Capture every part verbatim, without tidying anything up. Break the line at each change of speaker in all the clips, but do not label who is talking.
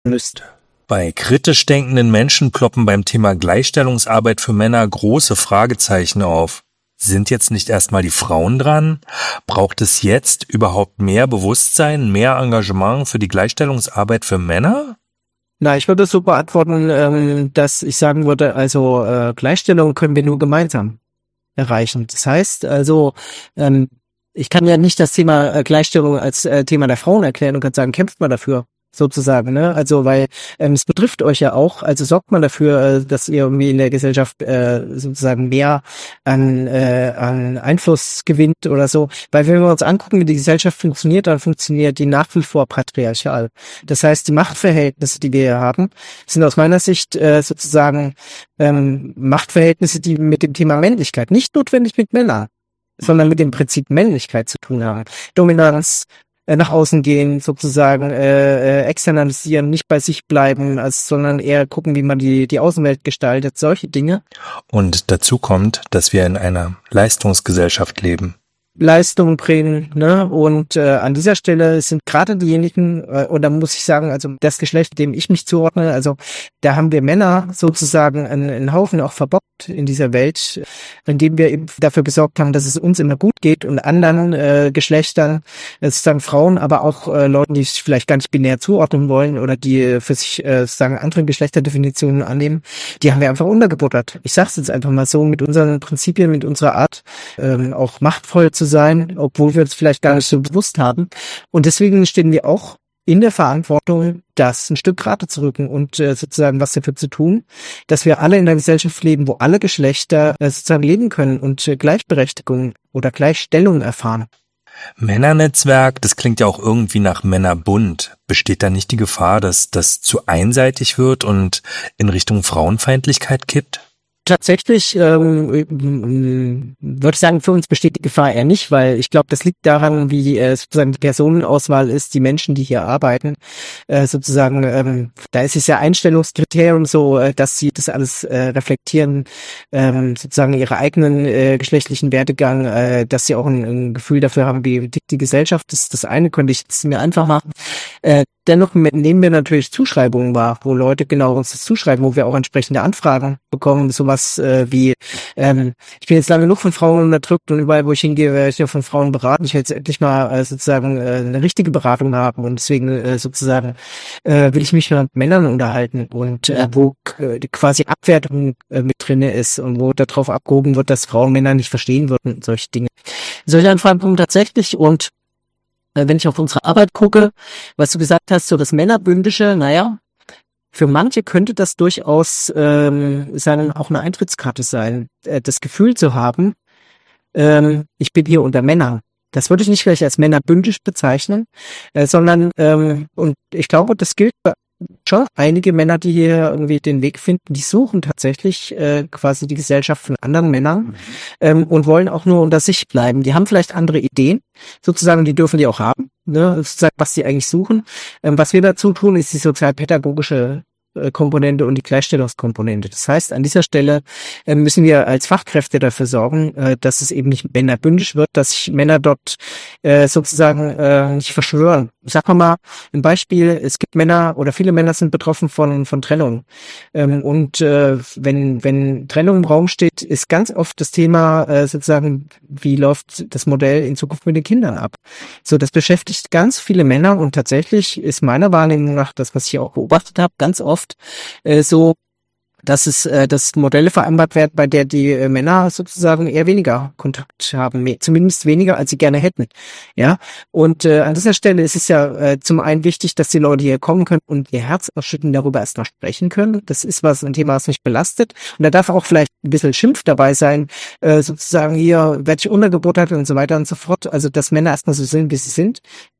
müsst.
Bei kritisch denkenden Menschen ploppen beim Thema Gleichstellungsarbeit für Männer große Fragezeichen auf. Sind jetzt nicht erstmal die Frauen dran? Braucht es jetzt überhaupt mehr Bewusstsein, mehr Engagement für die Gleichstellungsarbeit für Männer?
Na, ich würde es so beantworten, ähm, dass ich sagen würde, also äh, Gleichstellung können wir nur gemeinsam erreichen. Das heißt also, ähm, ich kann ja nicht das Thema äh, Gleichstellung als äh, Thema der Frauen erklären und kann sagen, kämpft mal dafür. Sozusagen, ne? Also weil ähm, es betrifft euch ja auch, also sorgt man dafür, äh, dass ihr irgendwie in der Gesellschaft äh, sozusagen mehr an äh, an Einfluss gewinnt oder so. Weil wenn wir uns angucken, wie die Gesellschaft funktioniert, dann funktioniert die nach wie vor patriarchal. Das heißt, die Machtverhältnisse, die wir hier haben, sind aus meiner Sicht äh, sozusagen ähm, Machtverhältnisse, die mit dem Thema Männlichkeit, nicht notwendig mit Männern, sondern mit dem Prinzip Männlichkeit zu tun haben. Dominanz, nach außen gehen, sozusagen äh, äh, externalisieren, nicht bei sich bleiben, also, sondern eher gucken, wie man die die Außenwelt gestaltet, solche Dinge.
Und dazu kommt, dass wir in einer Leistungsgesellschaft leben.
Leistung bringen, ne? Und äh, an dieser Stelle sind gerade diejenigen, äh, und da muss ich sagen, also das Geschlecht, dem ich mich zuordne, also da haben wir Männer sozusagen einen, einen Haufen auch verbockt in dieser Welt, indem wir eben dafür gesorgt haben, dass es uns immer gut geht und anderen äh, Geschlechtern, sozusagen Frauen, aber auch äh, Leuten, die sich vielleicht gar nicht binär zuordnen wollen oder die äh, für sich äh, sozusagen andere Geschlechterdefinitionen annehmen, die haben wir einfach untergebuttert. Ich sag's jetzt einfach mal so, mit unseren Prinzipien, mit unserer Art, ähm, auch machtvoll zu sein, obwohl wir es vielleicht gar nicht so bewusst haben. Und deswegen stehen wir auch in der Verantwortung, das ein Stück gerade zu rücken und äh, sozusagen was dafür zu tun, dass wir alle in einer Gesellschaft leben, wo alle Geschlechter äh, sozusagen leben können und äh, Gleichberechtigung oder Gleichstellung erfahren.
Männernetzwerk, das klingt ja auch irgendwie nach Männerbund. Besteht da nicht die Gefahr, dass das zu einseitig wird und in Richtung Frauenfeindlichkeit kippt?
Tatsächlich ähm, würde ich sagen, für uns besteht die Gefahr eher nicht, weil ich glaube, das liegt daran, wie äh, sozusagen die Personenauswahl ist, die Menschen, die hier arbeiten. Äh, sozusagen, ähm, da ist es ja Einstellungskriterium so, äh, dass sie das alles äh, reflektieren, ähm, sozusagen ihre eigenen äh, geschlechtlichen Werdegang, äh, dass sie auch ein, ein Gefühl dafür haben, wie tickt die Gesellschaft. Das, das eine könnte ich jetzt mir einfach machen. Äh, Dennoch nehmen wir natürlich Zuschreibungen wahr, wo Leute genau uns das zuschreiben, wo wir auch entsprechende Anfragen bekommen, sowas äh, wie, ähm, ich bin jetzt lange genug von Frauen unterdrückt und überall, wo ich hingehe, werde ich ja von Frauen beraten. Ich will jetzt endlich mal äh, sozusagen äh, eine richtige Beratung haben und deswegen äh, sozusagen äh, will ich mich mit Männern unterhalten und äh, wo äh, quasi Abwertung äh, mit drinne ist und wo darauf abgehoben wird, dass Frauen Männer nicht verstehen würden, solche Dinge. Solche Anfragen kommen tatsächlich und wenn ich auf unsere Arbeit gucke, was du gesagt hast, so das Männerbündische, naja, für manche könnte das durchaus ähm, sein, auch eine Eintrittskarte sein, äh, das Gefühl zu haben, ähm, ich bin hier unter Männern. Das würde ich nicht vielleicht als männerbündisch bezeichnen, äh, sondern, ähm, und ich glaube, das gilt bei schon einige Männer, die hier irgendwie den Weg finden, die suchen tatsächlich äh, quasi die Gesellschaft von anderen Männern ähm, und wollen auch nur unter sich bleiben. Die haben vielleicht andere Ideen, sozusagen, die dürfen die auch haben, ne, sozusagen, was die eigentlich suchen. Ähm, was wir dazu tun, ist die sozialpädagogische Komponente und die Gleichstellungskomponente. Das heißt, an dieser Stelle äh, müssen wir als Fachkräfte dafür sorgen, äh, dass es eben nicht männerbündisch wird, dass sich Männer dort äh, sozusagen äh, nicht verschwören. Sagen wir mal ein Beispiel, es gibt Männer oder viele Männer sind betroffen von von Trennung. Ähm, und äh, wenn wenn Trennung im Raum steht, ist ganz oft das Thema äh, sozusagen, wie läuft das Modell in Zukunft mit den Kindern ab? So, das beschäftigt ganz viele Männer und tatsächlich ist meiner Wahrnehmung nach das, was ich auch beobachtet habe, ganz oft äh, so, dass es, äh, dass Modelle vereinbart werden, bei der die äh, Männer sozusagen eher weniger Kontakt haben, mehr, zumindest weniger, als sie gerne hätten. Ja, und äh, an dieser Stelle ist es ja äh, zum einen wichtig, dass die Leute hier kommen können und ihr Herz ausschütten, darüber erst mal sprechen können. Das ist was ein Thema, was mich belastet. Und da darf auch vielleicht ein bisschen Schimpf dabei sein, äh, sozusagen hier werde ich untergebuttert und so weiter und so fort. Also dass Männer erstmal so sind, wie sie sind.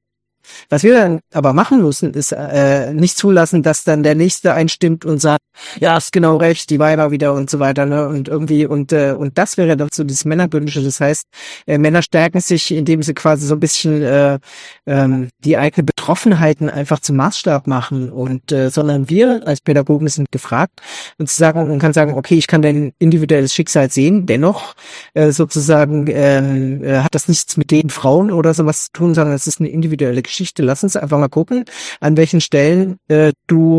Was wir dann aber machen müssen, ist äh, nicht zulassen, dass dann der Nächste einstimmt und sagt, ja, ist genau recht, die Weiber wieder und so weiter, ne? Und irgendwie, und äh, und das wäre doch so dieses Männerbündische. Das heißt, äh, Männer stärken sich, indem sie quasi so ein bisschen äh, ähm, die eigene Betroffenheiten einfach zum Maßstab machen. Und äh, sondern wir als Pädagogen sind gefragt, und zu sagen, man kann sagen, okay, ich kann dein individuelles Schicksal sehen, dennoch äh, sozusagen äh, äh, hat das nichts mit den Frauen oder sowas zu tun, sondern es ist eine individuelle Geschichte. Lass uns einfach mal gucken, an welchen Stellen äh, du